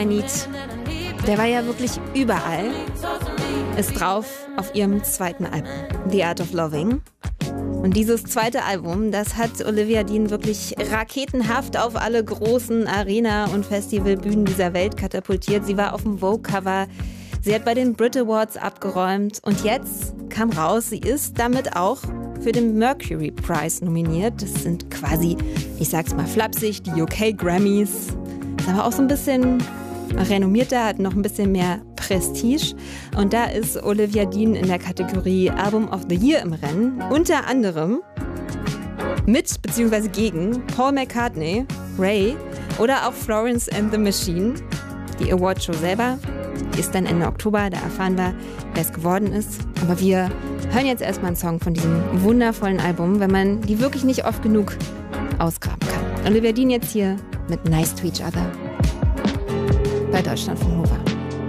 I Need, der war ja wirklich überall, ist drauf auf ihrem zweiten Album, The Art of Loving. Und dieses zweite Album, das hat Olivia Dean wirklich raketenhaft auf alle großen Arena- und Festivalbühnen dieser Welt katapultiert. Sie war auf dem Vogue-Cover, sie hat bei den Brit Awards abgeräumt und jetzt kam raus, sie ist damit auch für den Mercury Prize nominiert. Das sind quasi, ich sag's mal flapsig, die UK Grammys. Ist aber auch so ein bisschen renommierter, hat noch ein bisschen mehr Prestige. Und da ist Olivia Dean in der Kategorie Album of the Year im Rennen. Unter anderem mit bzw. gegen Paul McCartney, Ray oder auch Florence and the Machine. Die Awardshow selber ist dann Ende Oktober, da erfahren wir, wer es geworden ist. Aber wir hören jetzt erstmal einen Song von diesem wundervollen Album, wenn man die wirklich nicht oft genug ausgraben kann. Olivia Dean jetzt hier mit Nice to Each Other bei Deutschlandfunk Nova.